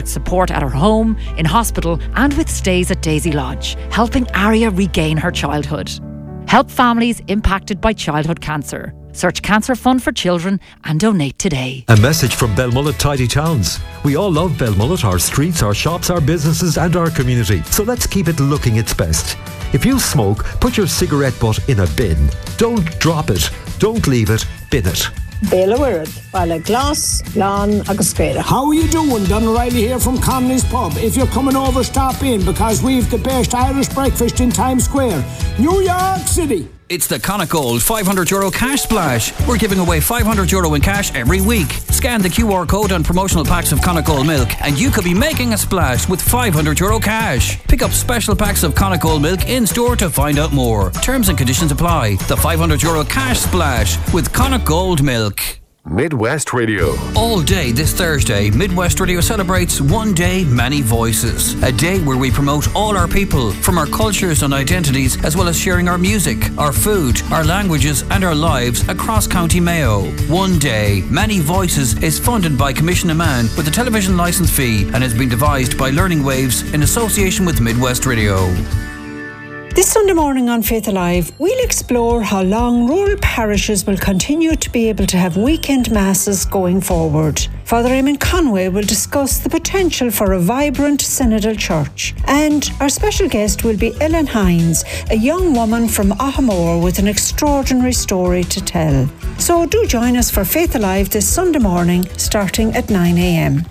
with support at her home, in hospital and with stays at Daisy Lodge, helping Aria regain her childhood. Help families impacted by childhood cancer. Search Cancer Fund for Children and donate today. A message from Belmullet Tidy Towns. We all love Belmullet, our streets, our shops, our businesses and our community. So let's keep it looking its best. If you smoke, put your cigarette butt in a bin. Don't drop it. Don't leave it. Bin it. Béla Wirrad, Bala Glass, Lan agus Spera. How are you doing? Don O'Reilly here from Conley's Pub. If you're coming over, stop in because we've the best Irish breakfast in Times Square, New York City. It's the Connacht Gold €500 cash splash. We're giving away €500 in cash every week. Scan the QR code on promotional packs of Connacht Gold milk and you could be making a splash with €500 cash. Pick up special packs of Connacht Gold milk in store to find out more. Terms and conditions apply. The €500 cash splash with Connacht Gold milk. Midwest Radio. All day this Thursday, Midwest Radio celebrates One Day, Many Voices. A day where we promote all our people from our cultures and identities, as well as sharing our music, our food, our languages and our lives across County Mayo. One Day, Many Voices is funded by Commission Amman with a television licence fee and has been devised by Learning Waves in association with Midwest Radio. This Sunday morning on Faith Alive, we'll explore how long rural parishes will continue to be able to have weekend masses going forward. Father Eamon Conway will discuss the potential for a vibrant synodal church. And our special guest will be Ellen Hines, a young woman from Ahamore with an extraordinary story to tell. So do join us for Faith Alive this Sunday morning, starting at 9 a.m.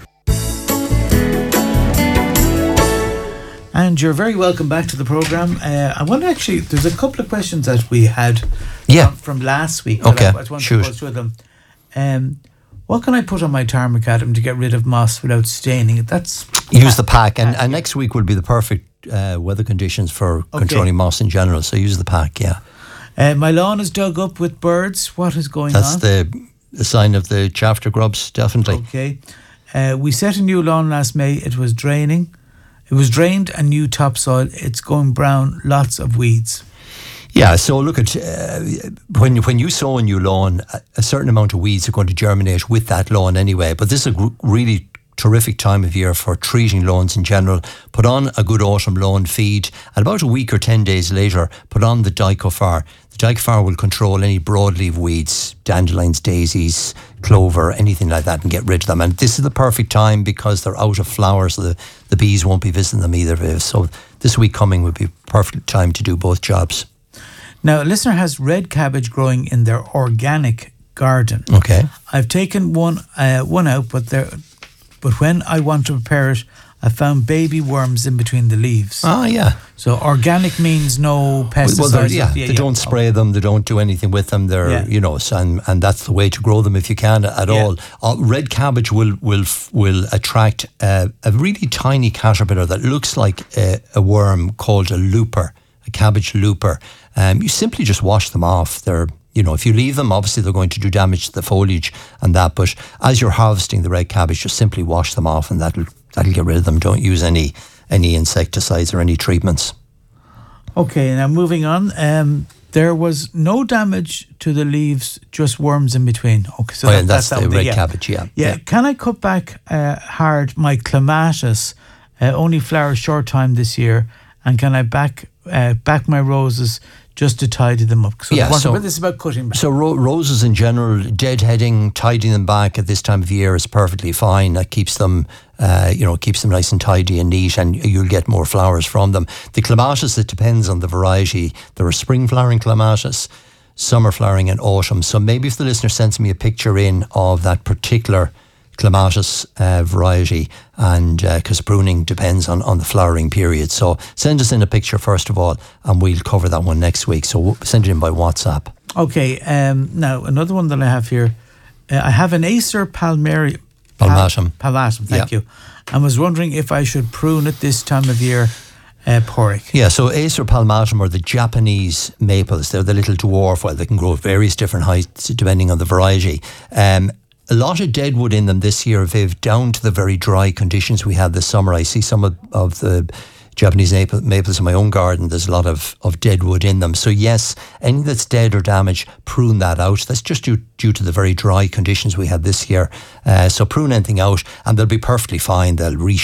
And you're very welcome back to the programme. I want to actually, there's a couple of questions that we had from last week. Okay, I want to go through them. What can I put on my tarmac, Adam, to get rid of moss without staining it? Use the pack. And next week will be the perfect weather conditions for controlling moss in general. So use the pack, my lawn is dug up with birds. What is going on? That's the sign of the chafter grubs, definitely. Okay. We set a new lawn last May. It was draining. It was drained and new topsoil. It's going brown, lots of weeds. Yeah, so look at when you sow a new lawn, a certain amount of weeds are going to germinate with that lawn anyway. But this is a really terrific time of year for treating lawns in general. Put on a good autumn lawn feed, and about a week or 10 days later, put on the Dicofar. The Dicofar will control any broadleaf weeds, dandelions, daisies, clover, anything like that, and get rid of them. And this is the perfect time because they're out of flower, so the bees won't be visiting them either. So this week coming would be a perfect time to do both jobs. Now, a listener has red cabbage growing in their organic garden. Okay. I've taken one out, but when I want to prepare it, I found baby worms in between the leaves. Oh, yeah. So organic means no pesticides. Well, they don't spray them. They don't do anything with them. They're, and that's the way to grow them if you can at all. Red cabbage will attract a really tiny caterpillar that looks like a worm called a looper, a cabbage looper. You simply just wash them off. They're, if you leave them, obviously they're going to do damage to the foliage and that. But as you're harvesting the red cabbage, just simply wash them off, and that'll get rid of them. Don't use any insecticides or any treatments. Okay, now moving on. There was no damage to the leaves, just worms in between. Okay, so that's the red cabbage. Yeah. Can I cut back hard my clematis? Only flower short time this year, and can I back my roses just to tidy them up? But this is about cutting back. So roses in general, deadheading, tidying them back at this time of year is perfectly fine. That keeps them, keeps them nice and tidy and neat, and you'll get more flowers from them. The clematis, it depends on the variety. There are spring flowering clematis, summer flowering and autumn. So maybe if the listener sends me a picture in of that particular clematis variety, and because pruning depends on the flowering period, so send us in a picture first of all, and we'll cover that one next week. So we'll send it in by WhatsApp. Okay. Now another one that I have here, I have an Acer palmatum. Thank you. I was wondering if I should prune it this time of year. Porrick. Yeah, so Acer palmatum are the Japanese maples. They're the little dwarf. Well, they can grow at various different heights depending on the variety. A lot of deadwood in them this year, Viv, down to the very dry conditions we had this summer. I see some of the Japanese maples in my own garden. There's a lot of deadwood in them. So yes, any that's dead or damaged, prune that out. That's just due to the very dry conditions we had this year. So prune anything out and they'll be perfectly fine. They'll